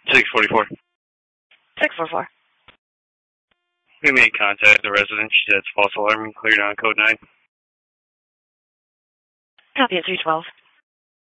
644. 644. We made contact with the resident. She said it's false alarm and cleared on code 9. Copy at 312.